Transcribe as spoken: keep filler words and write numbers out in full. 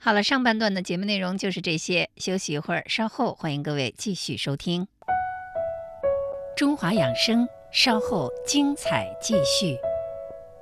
好了，上半段的节目内容就是这些，休息一会儿，稍后欢迎各位继续收听。中华养生，稍后精彩继续。